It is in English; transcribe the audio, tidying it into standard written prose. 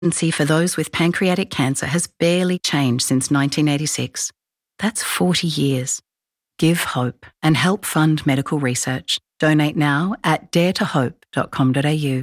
expectancy for those with pancreatic cancer has barely changed since 1986. That's 40 years. Give hope and help fund medical research. Donate now at daretohope.com.au.